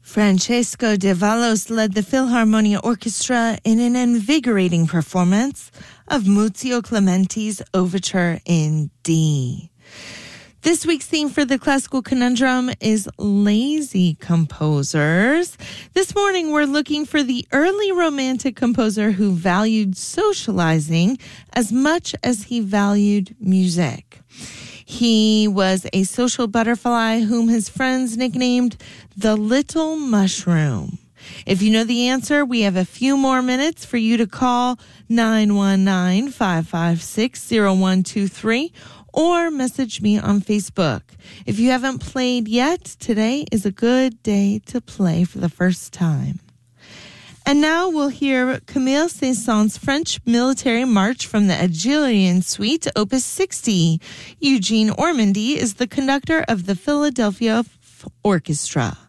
Francesco de Vallos led the Philharmonia Orchestra in an invigorating performance of Muzio Clementi's Overture in D. This week's theme for the Classical Conundrum is lazy composers. This morning, we're looking for the early Romantic composer who valued socializing as much as he valued music. He was a social butterfly whom his friends nicknamed the Little Mushroom. If you know the answer, we have a few more minutes for you to call 919-556-0123 or message me on Facebook. If you haven't played yet, today is a good day to play for the first time. And now we'll hear Camille Saint-Saëns's French Military March from the Adjilian Suite, Opus 60. Eugene Ormandy is the conductor of the Philadelphia Orchestra.